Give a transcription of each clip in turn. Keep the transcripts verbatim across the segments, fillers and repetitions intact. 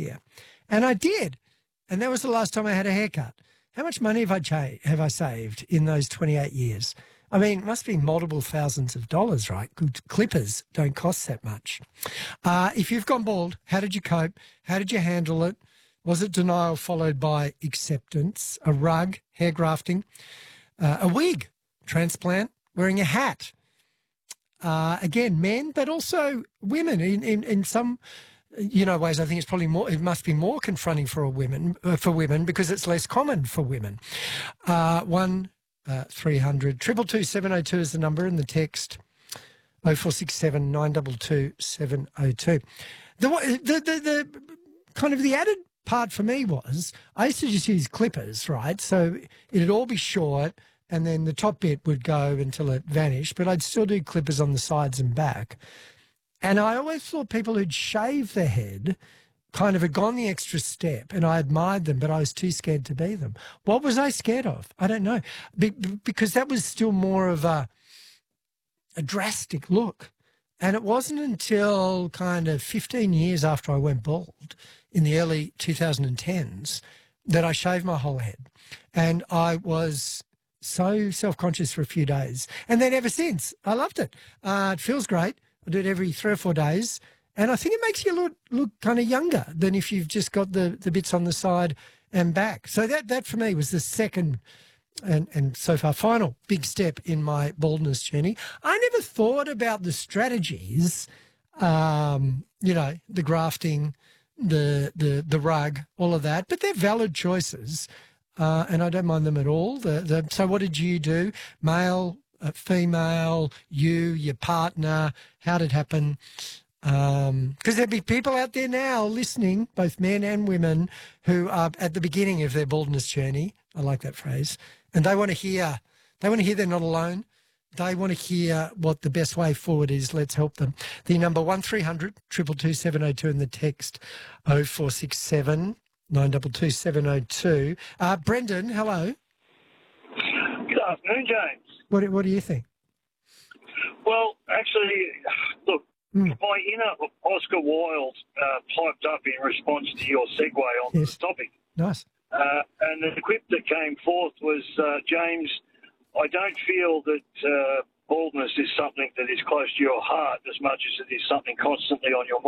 here. And I did. And that was the last time I had a haircut. How much money have I cha- have I saved in those twenty-eight years? I mean, it must be multiple thousands of dollars, right? Good clippers don't cost that much. Uh, if you've gone bald, how did you cope? How did you handle it? Was it denial followed by acceptance, a rug, hair grafting, uh, a wig, transplant, wearing a hat? Uh, again, men, but also women in, in, in some, you know, ways. I think it's probably more, it must be more confronting for a women, uh, for women because it's less common for women. Uh, one, uh, three hundred, two two two, seven oh two is the number in the text, oh four six seven, nine two two, seven oh two. The, the, the, the kind of the added part for me was I used to just use clippers, right? So it'd all be short and then the top bit would go until it vanished, but I'd still do clippers on the sides and back. And I always thought people who'd shaved their head kind of had gone the extra step, and I admired them, but I was too scared to be them. What was I scared of? I don't know. Be- because that was still more of a, a drastic look. And it wasn't until kind of fifteen years after I went bald in the early twenty tens that I shaved my whole head. And I was so self-conscious for a few days. And then ever since, I loved it. Uh, it feels great. I do it every three or four days. And I think it makes you look, look kind of younger than if you've just got the, the bits on the side and back. So that, that for me was the second and, and so far final big step in my baldness journey. I never thought about the strategies, um, you know, the grafting, the, the, the rug, all of that, but they're valid choices. Uh, and I don't mind them at all. The, the, so what did you do? Male, uh, female, you, your partner, how did it happen? Because um, there'll be people out there now listening, both men and women, who are at the beginning of their baldness journey. I like that phrase. And they want to hear, they want to hear they're not alone. They want to hear what the best way forward is. Let's help them. The number one three hundred, two two two, seven oh two in the text, oh four six seven, nine two two, seven oh two. Uh, Brendan, hello. Good afternoon, James. What, what do you think? Well, actually, look, Mm. my inner Oscar Wilde uh, piped up in response to your segue on Yes. the topic. Nice. Uh, and the quip that came forth was, uh, James, I don't feel that uh, baldness is something that is close to your heart as much as it is something constantly on your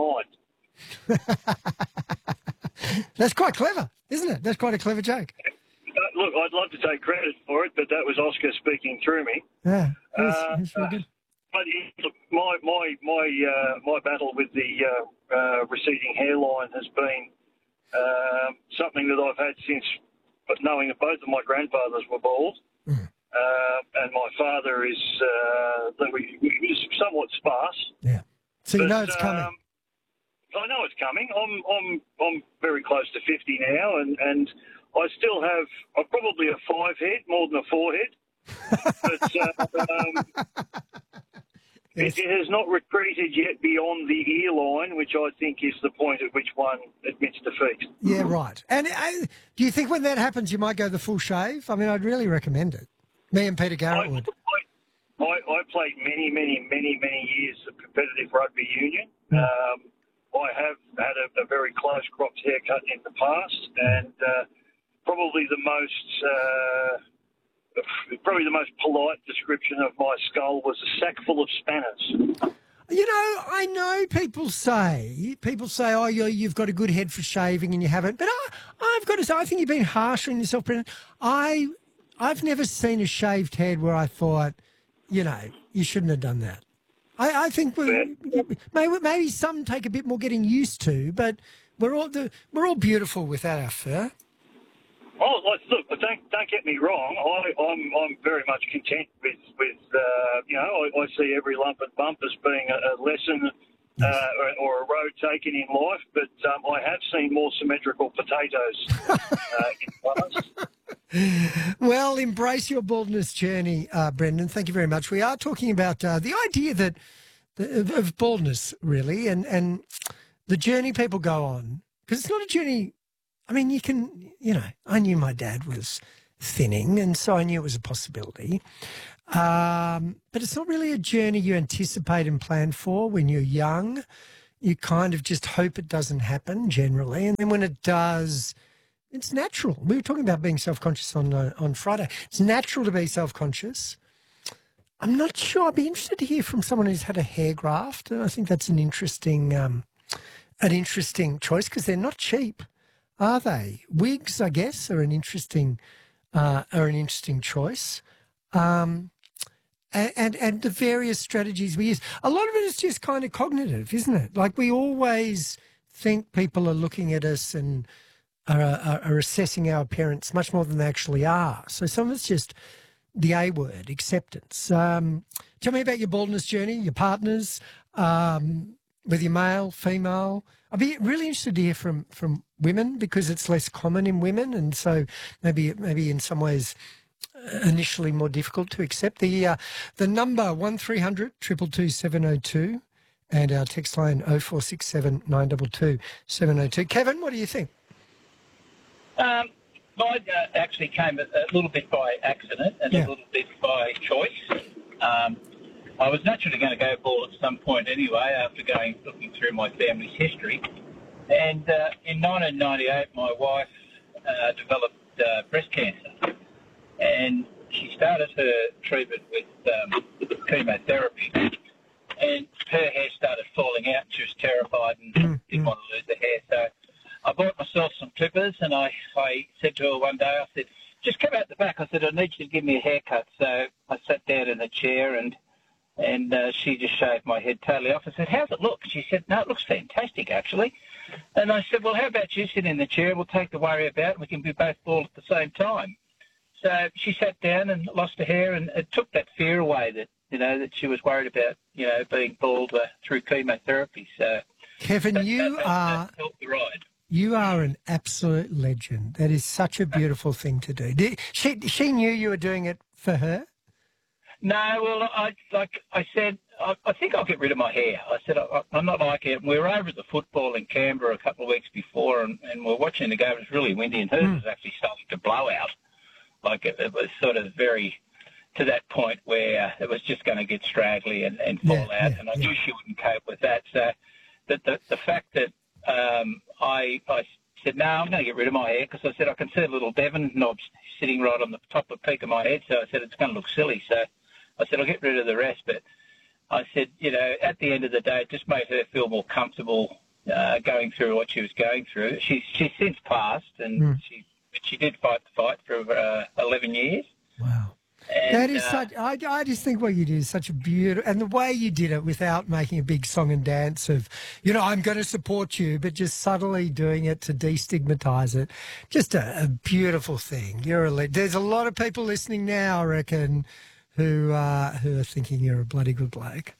mind. That's quite clever, isn't it? That's quite a clever joke. Uh, look, I'd love to take credit for it, but that was Oscar speaking through me. Yeah, that's, Uh, that's very good. But look, my my my uh, my battle with the uh, uh, receding hairline has been uh, something that I've had since knowing that both of my grandfathers were bald, Mm. uh, and my father is uh, we, we is somewhat sparse. Yeah. So you But, know it's coming. um, I know it's coming. I'm I'm I'm very close to fifty now, and, and I still have uh, probably a five head more than a four head. But uh, um, Yes. it, it has not retreated yet beyond the ear line, which I think is the point at which one admits defeat. Yeah, right. And uh, do you think when that happens you might go the full shave? I mean, I'd really recommend it. Me and Peter I, Garrett would. I, I played many, many, many, many years of competitive rugby union. Um, I have had a, a very close cropped haircut in the past, and uh, probably the most uh, probably the most polite description of my skull was a sack full of spanners. You know, I know people say, people say, oh, you you've got a good head for shaving and you haven't. But I, I've got to say, I think you've been harsh on yourself, Brendan. I, I've never seen a shaved head where I thought, you know, you shouldn't have done that. I, I think we, maybe, maybe some take a bit more getting used to, but we're all the, we're all beautiful without our fur. Oh, like, look, but don't don't get me wrong. I, I'm I'm very much content with with uh, you know I, I see every lump and bump as being a, a lesson uh, or, or a road taken in life. But um, I have seen more symmetrical potatoes uh, in the past. Well, embrace your baldness journey, uh, Brendan. Thank you very much. We are talking about uh, the idea that the, of, of baldness, really, and and the journey people go on, because it's not a journey. I mean, you can, you know, I knew my dad was thinning, and so I knew it was a possibility. Um, but it's not really a journey you anticipate and plan for when you're young. you kind of just hope it doesn't happen generally. And then when it does, it's natural. We were talking about being self-conscious on uh, on Friday. It's natural to be self-conscious. I'm not sure. I'd be interested to hear from someone who's had a hair graft. And I think that's an interesting, um, an interesting choice because they're not cheap, are they? Wigs, I guess, are an interesting, uh, are an interesting choice. Um, and, and and the various strategies we use. A lot of it is just kind of cognitive, isn't it? Like we always think people are looking at us and are, are, are assessing our appearance much more than they actually are. So some of it's just the A word, acceptance. Um, tell me about your baldness journey, your partners, um, whether you're male, female. I'd be really interested to hear from, from women because it's less common in women, and so maybe maybe in some ways initially more difficult to accept. The uh, the number one three hundred two two two seven oh two and our text line oh four six seven nine two two seven oh two. Kevin, what do you think? Um, mine uh, actually came a, a little bit by accident and Yeah. a little bit by choice. Um, I was naturally going to go bald at some point anyway after going looking through my family's history. And uh, in nineteen ninety-eight, my wife uh, developed uh, breast cancer. And she started her treatment with um, chemotherapy. And her hair started falling out. She was terrified and Mm, didn't mm. want to lose the hair. So I bought myself some clippers, and I, I said to her one day, I said, just come out the back. I said, I need you to give me a haircut. So I sat down in a chair, and and uh, she just shaved my head totally off. I said, how's it look? She said, no, it looks fantastic, actually. And I said, well, how about you sit in the chair? We'll take the worry about it. We can be both bald at the same time. So she sat down and lost her hair, and it took that fear away that, you know, that she was worried about, you know, being bald uh, through chemotherapy. So Kevin, that, you that, that, are... that helped the ride. You are an absolute legend. That is such a beautiful thing to do. Did, she she knew you were doing it for her? No, well, I like I said, I, I think I'll get rid of my hair. I said I, I'm not like it. We were over at the football in Canberra a couple of weeks before, and, and we were watching the game. It was really windy, and hers Mm. was actually starting to blow out. Like it, it was sort of very to that point where uh, it was just going to get straggly and, and fall Yeah, out, yeah, and I yeah. knew she wouldn't cope with that. So the the, the fact that um, I I said no, I'm going to get rid of my hair because I said I can see a little Devon knob sitting right on the top of the peak of my head. So I said it's going to look silly. So I said I'll get rid of the rest, but I said, you know, at the end of the day, it just made her feel more comfortable uh, going through what she was going through. She's she's since passed, and Mm. she she did fight the fight for uh, eleven years. Wow. And, That is uh, such, I, I just think what you did is such a beautiful, and the way you did it without making a big song and dance of, you know, I'm going to support you, but just subtly doing it to destigmatize it. Just a, a beautiful thing. You're a, le- there's a lot of people listening now, I reckon, who, uh, who are thinking you're a bloody good bloke.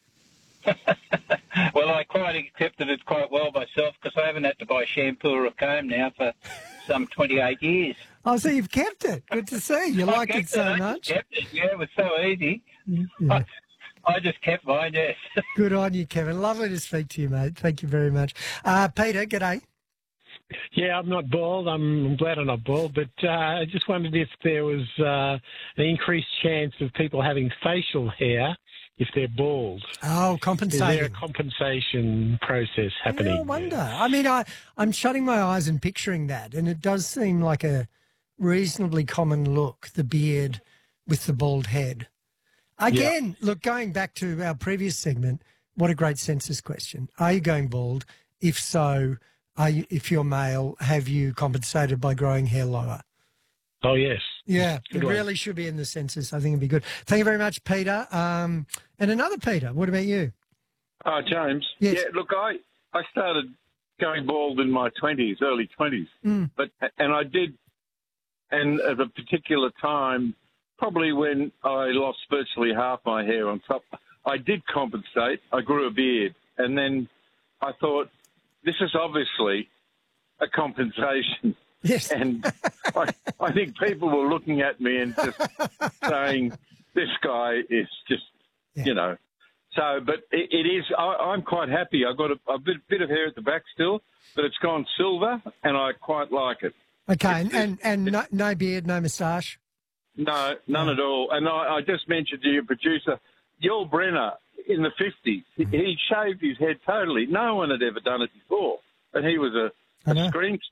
well, I quite accepted it quite well myself because I haven't had to buy shampoo or a comb now for some twenty-eight years. Oh, so you've kept it. Good to see. You I liked it kept so I just much. kept it. Yeah, it was so easy. Yeah. I, I just kept mine, yes. Good on you, Kevin. Lovely to speak to you, mate. Thank you very much. Uh, Peter, g'day. Yeah, I'm not bald. I'm, I'm glad I'm not bald, but uh, I just wondered if there was uh, an increased chance of people having facial hair if they're bald. Oh, Is compensating. there a compensation process happening? Yeah, I wonder. I mean, I, I'm shutting my eyes and picturing that, and it does seem like a reasonably common look, the beard with the bald head. Again, look, going back to our previous segment, what a great census question. Are you going bald? If so, are you, if you're male, have you compensated by growing hair lower? Oh, yes. Yeah, Good it one. really should be in the census. I think it'd be good. Thank you very much, Peter. Um, and another Peter, what about you? Oh, James. Yes. Yeah, look, I, I started going bald in my twenties, early twenties. Mm. But and I did, and at a particular time, probably when I lost virtually half my hair on top, I did compensate. I grew a beard. And then I thought, this is obviously a compensation. Yes. And I, I think people were looking at me and just saying, this guy is just, Yeah. you know. So, but it, it is, I, I'm quite happy. I've got a, a bit, bit of hair at the back still, but it's gone silver, and I quite like it. Okay, and, and, and no, no beard, no moustache? No, none No. at all. And I, I just mentioned to your producer, Yul Brenner in the fifties. He, he shaved his head totally. No one had ever done it before. And he was a, I a know. screen